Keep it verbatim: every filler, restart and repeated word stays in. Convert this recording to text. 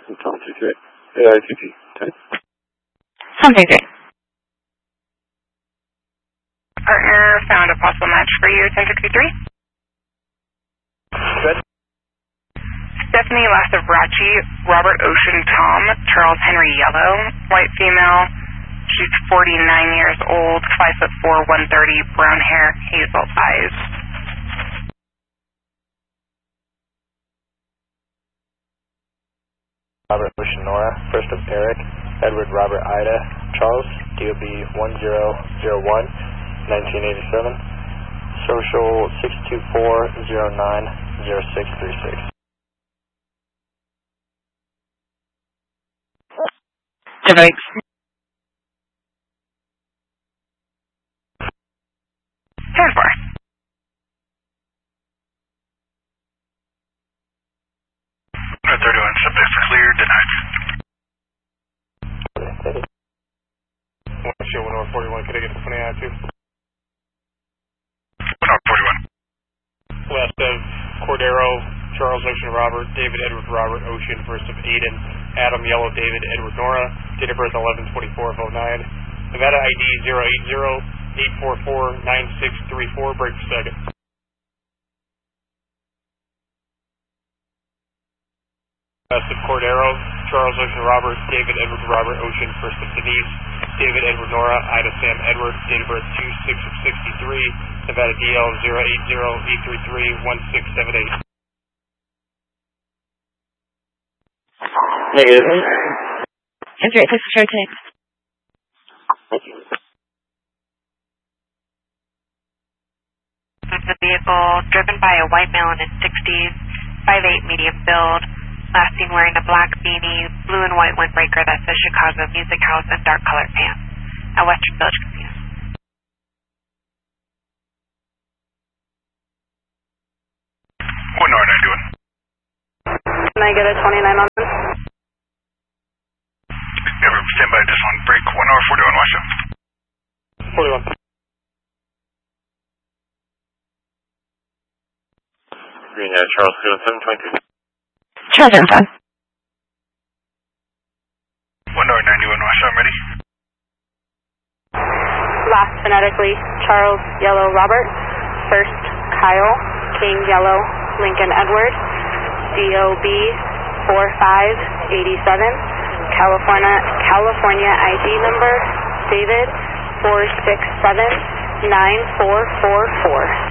Tom two two eight. A I T T. ten. Tom two two eight. Partner found a possible match for you, ten sixty-three. Good. Stephanie Lasavrachi, Robert Ocean Tom, Charles Henry Yellow, white female. She's forty-nine years old, five foot four, one thirty, brown hair, hazel eyes. Robert Ocean Nora, first of Eric, Edward Robert Ida, Charles, D O B one zero zero one, nineteen eighty-seven, social six two four zero nine zero six three six. Devote. ten four. thirty-one, subject clear, denied. one show one over forty-one, could I get the twenty-nine two? one over forty-one. West of Cordero, Charles Ocean Robert, David Edward Robert Ocean, first of Aiden, Adam Yellow David Edward Nora, date of birth eleven twenty-four oh nine, Nevada I D zero eight zero eight four four nine six three four, break for second. West of Cordero, Charles Ocean Robert, David Edward Robert Ocean, first of Denise, David Edward Nora, Ida Sam Edward, date of birth two six of sixty-three, Nevada D L zero eight zero eight three three one six seven eight. Negative. That's right, please show tape. Thank you. The vehicle driven by a white male in his sixties, five eight, medium build, last seen wearing a black beanie, blue and white windbreaker that says Chicago Music House, and dark colored pants at Western Village Casino. one nine ninety-one. Can I get a twenty-nine on this? Ever stand by just on break, one hour forty-one, watch out. forty-one. Green, uh, Charles seven twenty-two. Charles Info. one hour ninety-one, watch out, ready? Last phonetically, Charles Yellow Robert, first Kyle King Yellow Lincoln Edward, D O B four five eight seven, California California I D number David four six seven nine four four four.